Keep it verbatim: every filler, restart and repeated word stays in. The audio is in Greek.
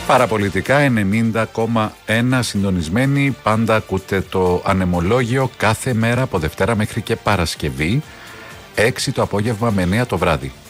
Παραπολιτικά ενενήντα κόμμα ένα συντονισμένοι. Πάντα ακούτε το ανεμολόγιο κάθε μέρα από Δευτέρα μέχρι και Παρασκευή, έξι το απόγευμα με εννέα το βράδυ.